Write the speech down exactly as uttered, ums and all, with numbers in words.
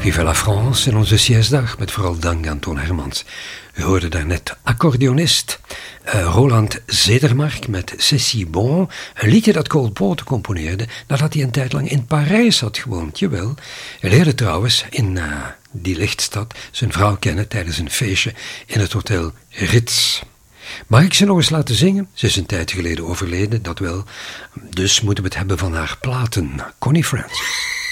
Vive la France in onze siestdag, met vooral dank aan Toon Hermans. U hoorde daarnet accordeonist uh, Roland Zedermark met Cécile Bon, een liedje dat Cole Porter componeerde nadat hij een tijd lang in Parijs had gewoond. Jawel, hij leerde trouwens in uh, die lichtstad zijn vrouw kennen tijdens een feestje in het hotel Ritz. Mag ik ze nog eens laten zingen? Ze is een tijd geleden overleden, dat wel. Dus moeten we het hebben van haar platen. Connie Francis.